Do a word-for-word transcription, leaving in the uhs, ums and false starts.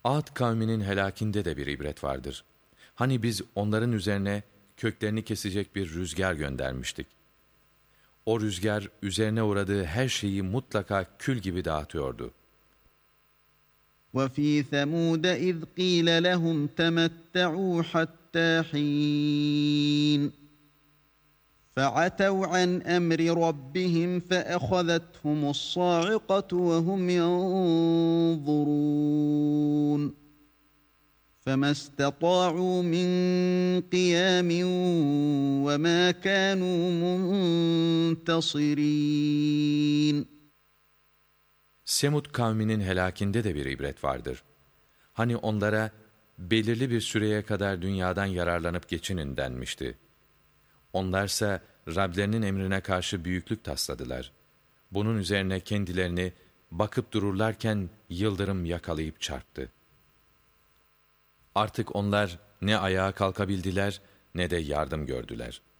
Ad kavminin helakinde de bir ibret vardır. Hani biz onların üzerine köklerini kesecek bir rüzgar göndermiştik. O rüzgar üzerine uğradığı her şeyi mutlaka kül gibi dağıtıyordu. وَفِي ثَمُودَ إِذْ قِيلَ لَهُمْ تَمَتَّعُوا حَتَّى حِينٍ فَعَتَوْا عَنْ أَمْرِ رَبِّهِمْ فَأَخَذَتْهُمُ الصَّاعِقَةُ وَهُمْ يَنظُرُونَ فَمَا اسْتَطَاعُوا مِنْ قِيَامٍ وَمَا كَانُوا مُنْتَصِرِينَ. Semud kavminin helakinde de bir ibret vardır. Hani onlara belirli bir süreye kadar dünyadan yararlanıp geçinin denmişti. Onlarsa Rablerinin emrine karşı büyüklük tasladılar. Bunun üzerine kendilerini bakıp dururlarken yıldırım yakalayıp çarptı. Artık onlar ne ayağa kalkabildiler ne de yardım gördüler.